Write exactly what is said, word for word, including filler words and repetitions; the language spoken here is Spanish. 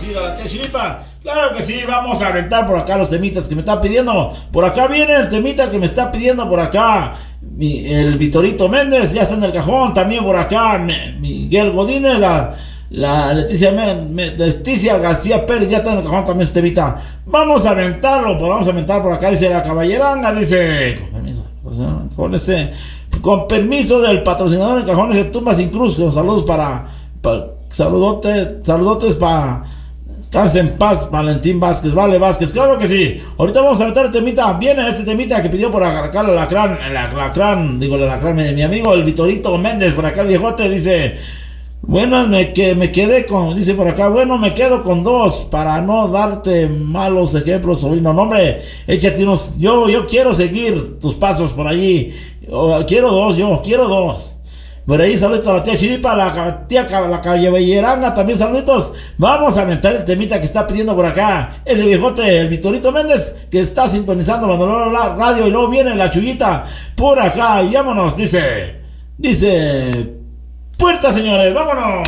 chido la tía Chiripa. Claro que sí, vamos a aventar por acá los temitas que me están pidiendo. Por acá viene el temita que me está pidiendo por acá mi, el Vitorito Méndez, ya está en el cajón. También por acá mi, Miguel Godínez, la, la Leticia, me, me, Leticia García Pérez, ya está en el cajón también su temita. Vamos a aventarlo, pues vamos a aventar por acá, dice la caballeranga, dice, con permiso, con ese, con permiso del patrocinador en cajones de Tumba Sin Cruz. Saludos para, para saludotes, saludotes para Descanse en paz, Valentín Vázquez, vale Vázquez, claro que sí. Ahorita vamos a meter el temita. Viene este temita que pidió por acá el alacrán, el alacrán, digo el alacrán de mi amigo el Vitorito Méndez, por acá el viejote, dice, bueno, me, que, me quedé con, dice por acá, bueno, me quedo con dos para no darte malos ejemplos, sobrino. No, hombre, échate unos, yo, yo quiero seguir tus pasos por allí. Yo, quiero dos, yo, quiero dos. Por ahí saluditos a la tía Chiripa, la tía la caballeranga, también saluditos. Vamos a aventar el temita que está pidiendo por acá ese viejote, el Vitorito Méndez, que está sintonizando Bandolero Radio. Y luego viene la Chuyita por acá y vámonos, dice, dice, puerta señores, vámonos.